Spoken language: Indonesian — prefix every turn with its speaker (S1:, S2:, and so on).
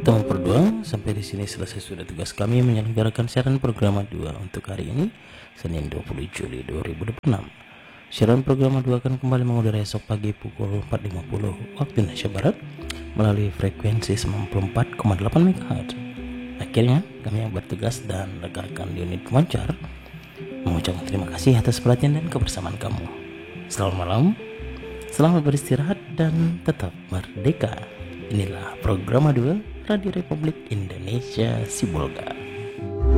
S1: Teman berdua, sampai di sini selesai sudah tugas kami menyelenggarakan siaran program 2 untuk hari ini, Senin 20 Juli 2026. Siaran program 2 akan kembali mengudara esok pagi pukul 4.50 waktu Indonesia Barat melalui frekuensi 94,8 MHz. Akhirnya, kami yang bertugas dan rekan-rekan di unit pemancar mengucapkan terima kasih atas perhatian dan kebersamaan kamu. Selamat malam, selamat beristirahat dan tetap merdeka. Inilah program 2 Radio Republik Indonesia Sibolga.